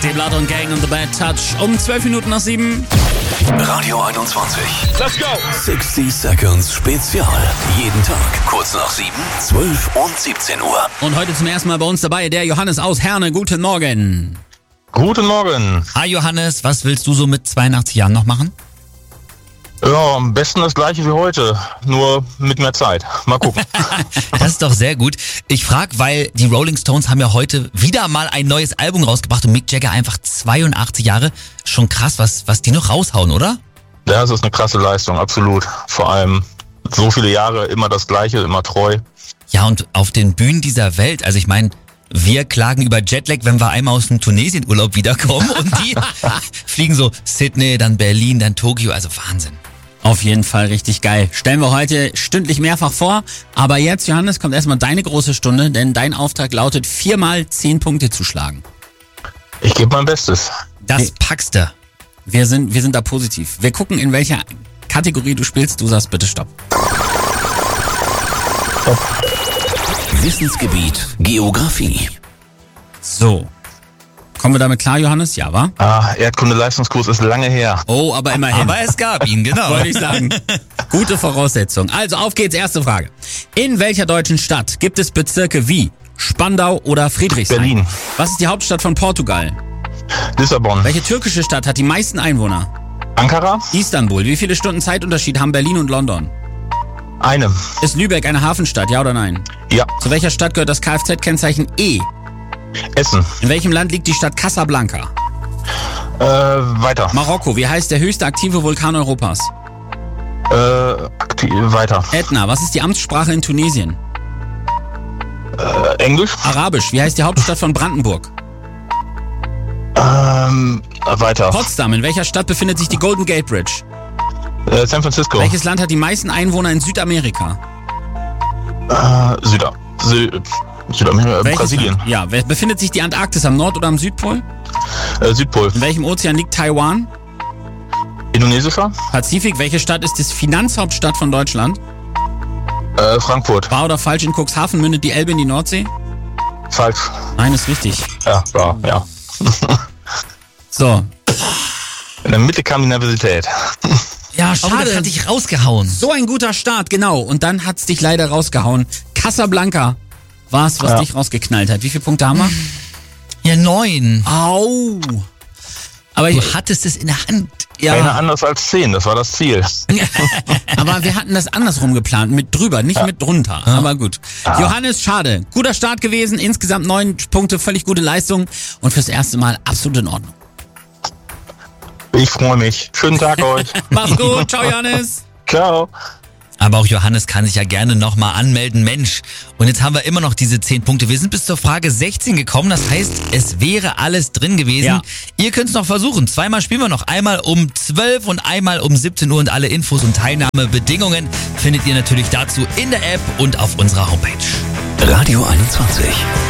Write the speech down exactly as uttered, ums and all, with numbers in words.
Die Blood und Gang und The Bad Touch um zwölf Minuten nach sieben. Radio einundzwanzig. Let's go! sechzig Seconds Spezial. Jeden Tag kurz nach sieben, zwölf und siebzehn Uhr. Und heute zum ersten Mal bei uns dabei der Johannes aus Herne. Guten Morgen. Guten Morgen. Hi Johannes, was willst du so mit zweiundachtzig Jahren noch machen? Ja, am besten das gleiche wie heute, nur mit mehr Zeit. Mal gucken. Das ist doch sehr gut. Ich frage, weil die Rolling Stones haben ja heute wieder mal ein neues Album rausgebracht und Mick Jagger einfach zweiundachtzig Jahre. Schon krass, was, was die noch raushauen, oder? Ja, das ist eine krasse Leistung, absolut. Vor allem so viele Jahre immer das Gleiche, immer treu. Ja, und auf den Bühnen dieser Welt, also ich meine, wir klagen über Jetlag, wenn wir einmal aus dem Tunesien-Urlaub wiederkommen und die fliegen so Sydney, dann Berlin, dann Tokio, also Wahnsinn. Auf jeden Fall richtig geil. Stellen wir heute stündlich mehrfach vor. Aber jetzt, Johannes, kommt erstmal deine große Stunde, denn dein Auftrag lautet, viermal zehn Punkte zu schlagen. Ich gebe mein Bestes. Das packst du. Wir sind, wir sind da positiv. Wir gucken, in welcher Kategorie du spielst. Du sagst bitte Stopp. Stopp. Wissensgebiet Geografie. So. Kommen wir damit klar, Johannes? Ja, wa? Ah, Erdkunde-Leistungskurs ist lange her. Oh, aber immerhin. Aber es gab ihn, genau. Wollte ich sagen. Gute Voraussetzung. Also, auf geht's. Erste Frage. In welcher deutschen Stadt gibt es Bezirke wie Spandau oder Friedrichshain? Berlin. Was ist die Hauptstadt von Portugal? Lissabon. Welche türkische Stadt hat die meisten Einwohner? Ankara? Istanbul. Wie viele Stunden Zeitunterschied haben Berlin und London? Eine. Ist Lübeck eine Hafenstadt, ja oder nein? Ja. Zu welcher Stadt gehört das Kfz-Kennzeichen E? Essen. In welchem Land liegt die Stadt Casablanca? Äh, weiter. Marokko. Wie heißt der höchste aktive Vulkan Europas? Äh, aktiv, weiter. Ätna. Was ist die Amtssprache in Tunesien? Äh, Englisch? Arabisch. Wie heißt die Hauptstadt von Brandenburg? Ähm, weiter. Potsdam. In welcher Stadt befindet sich die Golden Gate Bridge? Äh, San Francisco. Welches Land hat die meisten Einwohner in Südamerika? Äh, Süda. Sü Südamerika, äh, Welches Brasilien. Land? Ja. Wer- Befindet sich die Antarktis am Nord- oder am Südpol? Äh, Südpol. In welchem Ozean liegt Taiwan? Indonesischer? Pazifik. Welche Stadt ist die Finanzhauptstadt von Deutschland? Äh, Frankfurt. Wahr oder falsch? In Cuxhaven mündet die Elbe in die Nordsee? Falsch. Nein, ist richtig. Ja, war, ja. So. In der Mitte kam die Nervosität. Ja, Oh, das hat dich rausgehauen. So ein guter Start, genau. Und dann hat's dich leider rausgehauen. Casablanca war's, was Ja. dich rausgeknallt hat. Wie viele Punkte haben wir? Ja, neun. Au. Aber, Du ich, hattest es in der Hand. Keine ja, anders als zehn, das war das Ziel. aber wir hatten das andersrum geplant. Mit drüber, nicht mit drunter. Aber gut. Johannes, schade. Guter Start gewesen. Insgesamt neun Punkte, völlig gute Leistung. Und fürs erste Mal absolut in Ordnung. Ich freue mich. Schönen Tag euch. Mach's gut. Ciao, Johannes. Ciao. Aber auch Johannes kann sich ja gerne nochmal anmelden, Mensch. Und jetzt haben wir immer noch diese zehn Punkte. Wir sind bis zur Frage sechzehn gekommen. Das heißt, es wäre alles drin gewesen. Ja. Ihr könnt es noch versuchen. Zweimal spielen wir noch. Einmal um zwölf und einmal um siebzehn Uhr. Und alle Infos und Teilnahmebedingungen findet ihr natürlich dazu in der App und auf unserer Homepage. Radio einundzwanzig.